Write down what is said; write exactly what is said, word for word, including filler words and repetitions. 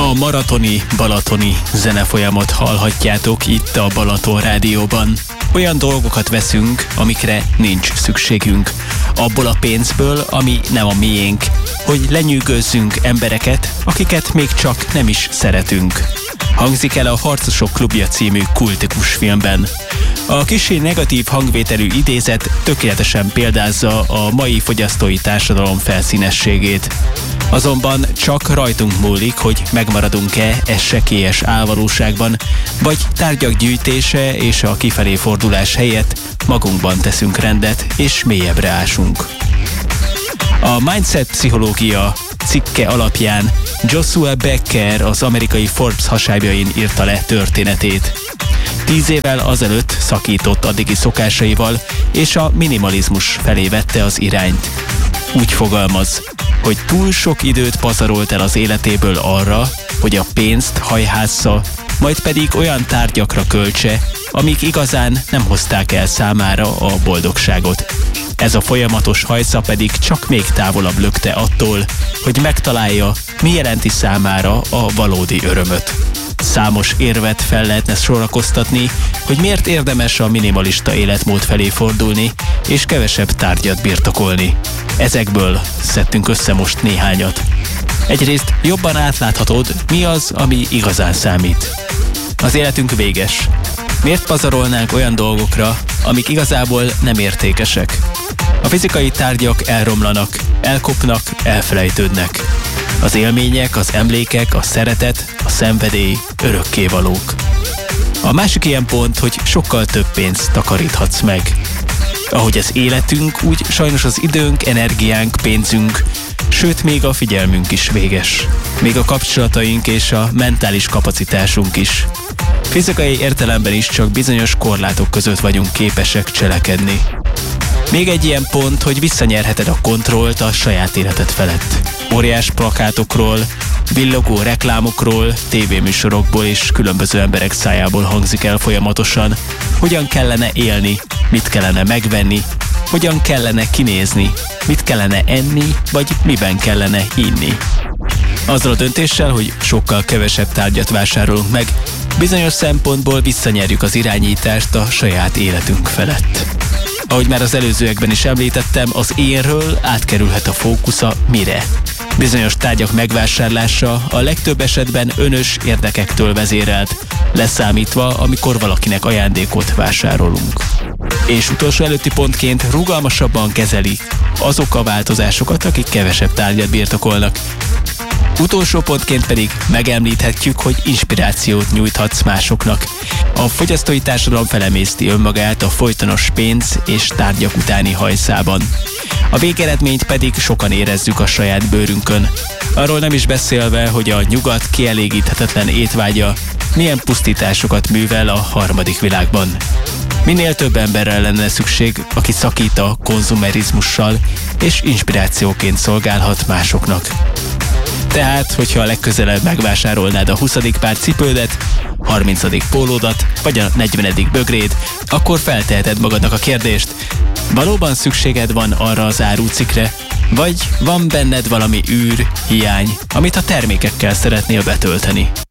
A maratoni balatoni zenefolyamot hallhatjátok itt a Balaton Rádióban. Olyan dolgokat veszünk, amikre nincs szükségünk. Abból a pénzből, ami nem a miénk, hogy lenyűgözzünk embereket, akiket még csak nem is szeretünk. Hangzik el a Harcosok klubja című kultikus filmben. A kissé negatív hangvételű idézet tökéletesen példázza a mai fogyasztói társadalom felszínességét. Azonban csak rajtunk múlik, hogy megmaradunk-e e sekélyes álvalóságban, vagy tárgyak gyűjtése és a kifelé fordulás helyett magunkban teszünk rendet és mélyebbre ásunk. A Mindset pszichológia cikke alapján Joshua Becker az amerikai Forbes hasábjain írta le történetét. Tíz évvel azelőtt szakított addigi szokásaival, és a minimalizmus felé vette az irányt. Úgy fogalmaz, hogy túl sok időt pazarolt el az életéből arra, hogy a pénzt hajhásza, majd pedig olyan tárgyakra költse, amik igazán nem hozták el számára a boldogságot. Ez a folyamatos hajsza pedig csak még távolabb lökte attól, hogy megtalálja, mi jelenti számára a valódi örömöt. Számos érvet fel lehetne sorakoztatni, hogy miért érdemes a minimalista életmód felé fordulni, és kevesebb tárgyat birtokolni. Ezekből szedtünk össze most néhányat. Egyrészt jobban átláthatod, mi az, ami igazán számít. Az életünk véges. Miért pazarolnánk olyan dolgokra, amik igazából nem értékesek? A fizikai tárgyak elromlanak, elkopnak, elfelejtődnek. Az élmények, az emlékek, a szeretet, a szenvedély örökkévalók. A másik ilyen pont, hogy sokkal több pénzt takaríthatsz meg. Ahogy az életünk, úgy sajnos az időnk, energiánk, pénzünk, sőt még a figyelmünk is véges. Még a kapcsolataink és a mentális kapacitásunk is. Fizikai értelemben is csak bizonyos korlátok között vagyunk képesek cselekedni. Még egy ilyen pont, hogy visszanyerheted a kontrollt a saját életed felett. Óriás plakátokról, villogó reklámokról, tévéműsorokból és különböző emberek szájából hangzik el folyamatosan, hogyan kellene élni, mit kellene megvenni, hogyan kellene kinézni, mit kellene enni, vagy miben kellene hinni. Azzal a döntéssel, hogy sokkal kevesebb tárgyat vásárolunk meg, bizonyos szempontból visszanyerjük az irányítást a saját életünk felett. Ahogy már az előzőekben is említettem, az énről átkerülhet a fókusz a mire. Bizonyos tárgyak megvásárlása a legtöbb esetben önös érdekektől vezérelt, leszámítva, amikor valakinek ajándékot vásárolunk. És utolsó előtti pontként rugalmasabban kezeli azok a változásokat, akik kevesebb tárgyat birtokolnak. Utolsó pontként pedig megemlíthetjük, hogy inspirációt nyújthatsz másoknak. A fogyasztói társadalom felemészti önmagát a folytonos pénz és tárgyak utáni hajszában. A végeredményt pedig sokan érezzük a saját bőrünkön. Arról nem is beszélve, hogy a nyugat kielégíthetetlen étvágya milyen pusztításokat művel a harmadik világban. Minél több emberrel lenne szükség, aki szakít a konzumerizmussal, és inspirációként szolgálhat másoknak. Tehát, hogyha a legközelebb megvásárolnád a huszadik pár cipődet, harmincadik pólódat, vagy a negyvenedik bögréd, akkor felteheted magadnak a kérdést, valóban szükséged van arra az árucikkre, vagy van benned valami űr, hiány, amit a termékekkel szeretnél betölteni.